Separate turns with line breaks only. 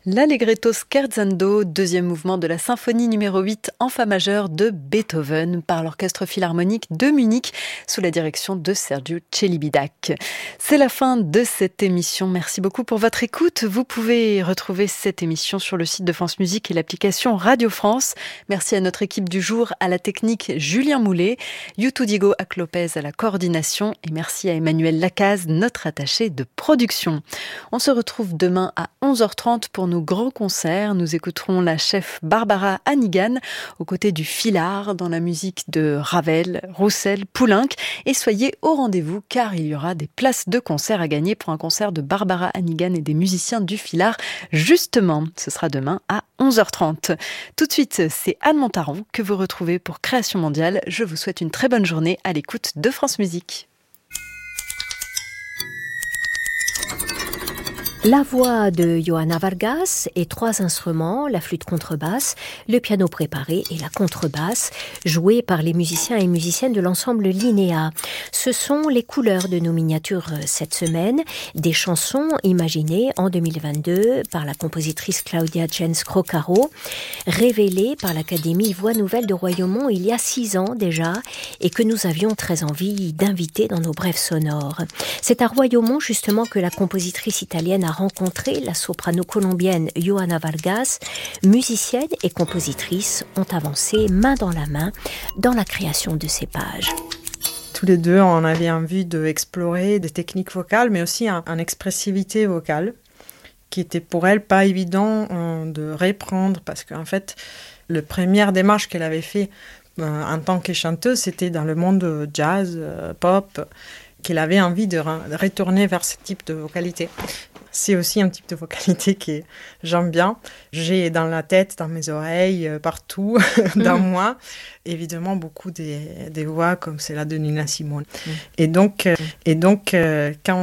L'Allegretto scherzando, deuxième mouvement de la symphonie numéro 8 en fa majeur de Beethoven par l'Orchestre Philharmonique de Munich sous la direction de Sergiu Celibidache. C'est la fin de cette émission. Merci beaucoup pour votre écoute. Vous pouvez retrouver cette émission sur le site de France Musique et l'application Radio France. Merci à notre équipe du jour, à la technique Julien Moulet, Youtou Diego Lopez à la coordination et merci à Emmanuel Lacaze, notre attaché de production. On se retrouve demain à 11h30 pour nos grands concerts. Nous écouterons la chef Barbara Hannigan aux côtés du Filard dans la musique de Ravel, Roussel, Poulenc. Et soyez au rendez-vous car il y aura des places de concert à gagner pour un concert de Barbara Hannigan et des musiciens du Filard. Justement, ce sera demain à 11h30. Tout de suite, c'est Anne Montaron que vous retrouvez pour Création Mondiale. Je vous souhaite une très bonne journée à l'écoute de France Musique.
La voix de Johanna Vargas et 3 instruments, la flûte contrebasse, le piano préparé et la contrebasse, joués par les musiciens et musiciennes de l'ensemble Linnea. Ce sont les couleurs de nos miniatures cette semaine, des chansons imaginées en 2022 par la compositrice Claudia Jens Crocaro, révélées par l'Académie Voix Nouvelle de Royaumont il y a 6 ans déjà et que nous avions très envie d'inviter dans nos brèves sonores. C'est à Royaumont justement que la compositrice italienne a rencontré la soprano colombienne Johanna Vargas. Musicienne et compositrice ont avancé main dans la main dans la création de ces pages.
Tous les deux, on avait envie d'explorer des techniques vocales, mais aussi une expressivité vocale, qui était pour elle pas évident de reprendre, parce qu'en fait, la première démarche qu'elle avait fait en tant que chanteuse, c'était dans le monde jazz, pop, qu'elle avait envie de retourner vers ce type de vocalité. C'est aussi un type de vocalité que j'aime bien. J'ai dans la tête, dans mes oreilles, partout, dans moi, évidemment beaucoup des voix comme celle-là de Nina Simone. Et donc, quand